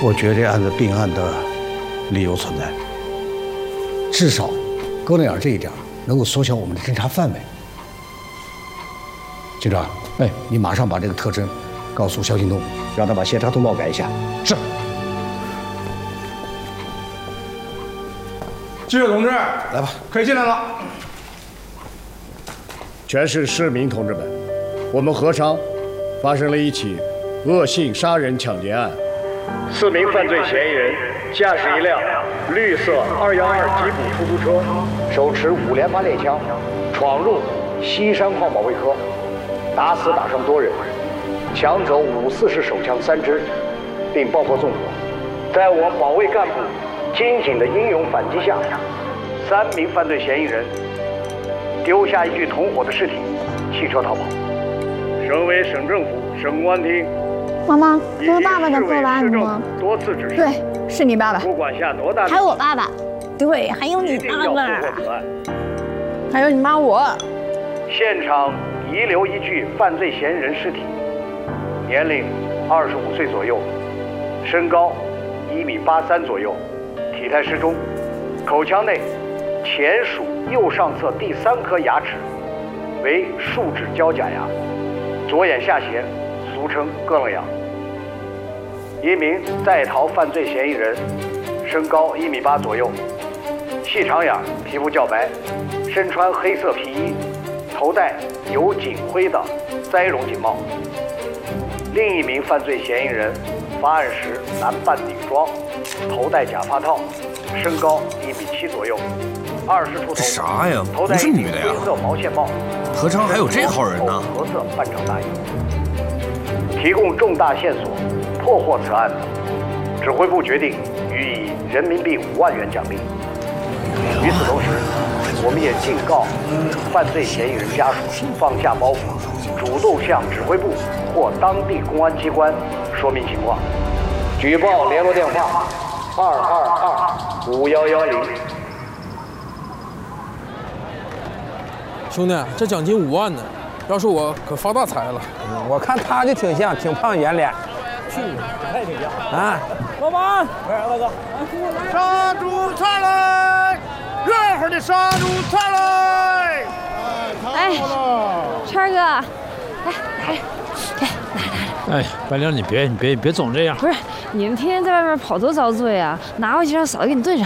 我觉得这案子并案的理由存在，至少高亮眼这一点能够缩小我们的侦查范围。警长，哎，你马上把这个特征告诉肖劲东，让他把协查通报改一下。是。 记者同志， 来吧， 可以进来了。 全市市民同志们，我们合昌发生了一起恶性杀人抢劫案，4名犯罪嫌疑人驾驶一辆绿色212吉普出租车，手持5连发猎枪，闯入西山矿保卫科，打死打伤多人，抢走544手枪3支，并爆破纵火。在我保卫干部精警的英勇反击下，3名犯罪嫌疑人丢下一具同伙的尸体，弃车逃跑。省委、省政府、省公安厅， 妈妈，这是爸爸的破案子吗？ 多次指示， 对，是你爸爸。 不管下多大， 还有我爸爸，对，还有你妈妈，还有你妈我。 现场遗留一具犯罪嫌疑人尸体，年龄25岁左右，身高1.83米左右，体态适中，口腔内前属右上侧第3颗牙齿为树脂胶假牙，左眼下斜，俗称咯楞牙。一名在逃犯罪嫌疑人，身高1.8米左右，细长眼，皮肤较白，身穿黑色皮衣，头戴有警徽的栽绒警帽。另一名犯罪嫌疑人发案时男扮女装，头戴假发套，身高1.7米左右，20出头。 这啥呀？ 头戴不是女的呀？ 灰色毛线帽。 合昌还有这号人呢？ 褐色半长大衣。提供重大线索，破获此案子，指挥部决定予以人民币5万元奖励。与此同时，我们也警告犯罪嫌疑人家属放下包袱，主动向指挥部或当地公安机关说明情况。举报联络电话2225110。 兄弟，这奖金5万呢，要是我可发大财了。 我看他就挺像，挺胖圆脸。 是，他也挺像啊。 老板， 来，大哥， 杀猪菜来，热乎的杀猪菜来。 哎，川哥，来，拿着，给。 哎，白玲，你别总这样。 不是，你们天天在外面跑多遭罪啊！拿回去让嫂子给你炖上。